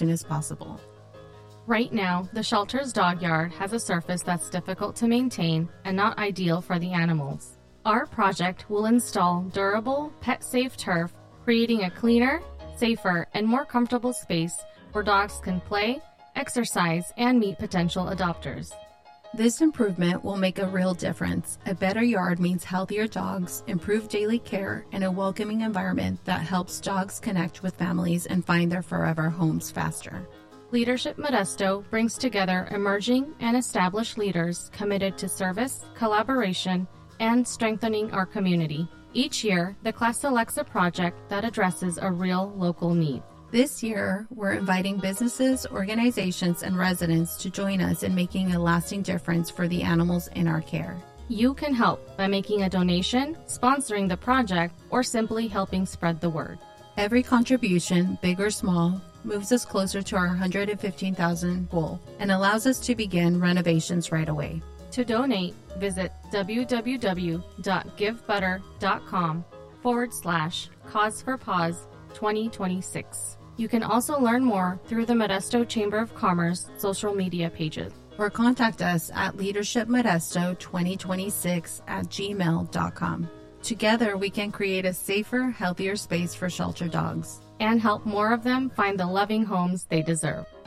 soon as possible. Right now, the shelter's dog yard has a surface that's difficult to maintain and not ideal for the animals. Our project will install durable, pet-safe turf, creating a cleaner, safer, and more comfortable space where dogs can play, exercise, and meet potential adopters. This improvement will make a real difference. A better yard means healthier dogs, improved daily care, and a welcoming environment that helps dogs connect with families and find their forever homes faster. Leadership Modesto brings together emerging and established leaders committed to service, collaboration, and strengthening our community. Each year, the class selects a project that addresses a real local need. This year, we're inviting businesses, organizations, and residents to join us in making a lasting difference for the animals in our care. You can help by making a donation, sponsoring the project, or simply helping spread the word. Every contribution, big or small, moves us closer to our $115,000 goal and allows us to begin renovations right away. To donate, visit www.givebutter.com/Cause for Paws 2026. You can also learn more through the Modesto Chamber of Commerce social media pages. Or contact us at leadershipmodesto2026@gmail.com. Together, we can create a safer, healthier space for shelter dogs. And help more of them find the loving homes they deserve.